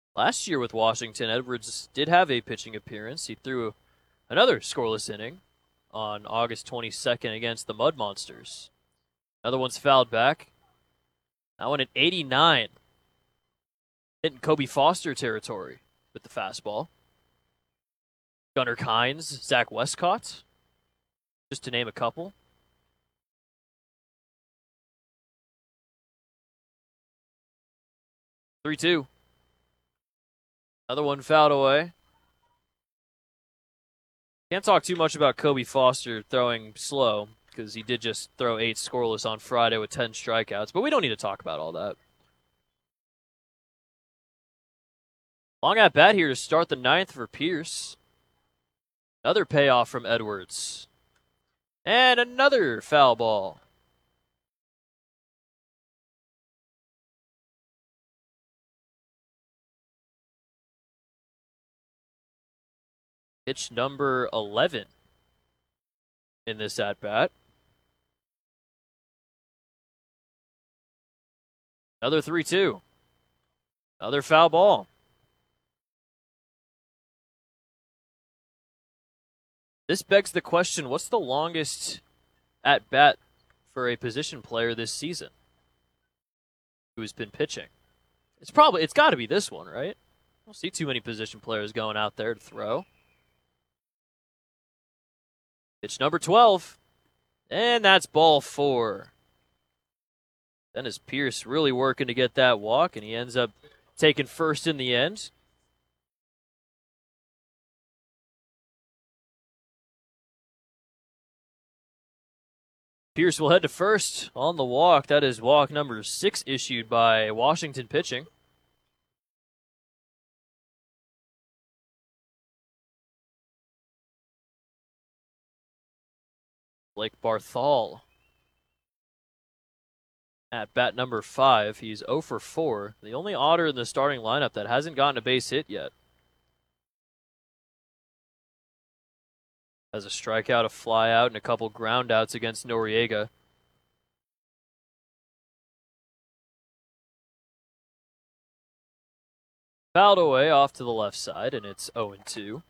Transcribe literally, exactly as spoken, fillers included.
Last year with Washington, Edwards did have a pitching appearance. He threw another scoreless inning on August twenty-second against the Mud Monsters. Another one's fouled back. That one at eighty-nine. Hitting Kobe Foster territory with the fastball. Gunnar Kynes, Zach Westcott, just to name a couple. three two. Another one fouled away. Can't talk too much about Kobe Foster throwing slow because he did just throw eight scoreless on Friday with ten strikeouts, but we don't need to talk about all that. Long at bat here to start the ninth for Pierce. Another payoff from Edwards. And another foul ball. Pitch number eleven in this at-bat. Another three two. Another foul ball. This begs the question, what's the longest at-bat for a position player this season who's been pitching? It's probably, it's got to be this one, right? I don't see too many position players going out there to throw. Pitch number twelve. And that's ball four. Dennis Pierce really working to get that walk, and he ends up taking first in the end. Pierce will head to first on the walk. That is walk number six issued by Washington pitching. Blake Barthol at bat number five. He's oh for four. The only otter in the starting lineup that hasn't gotten a base hit yet. Has a strikeout, a fly out, and a couple ground outs against Noriega. Fouled away off to the left side, and it's oh and two.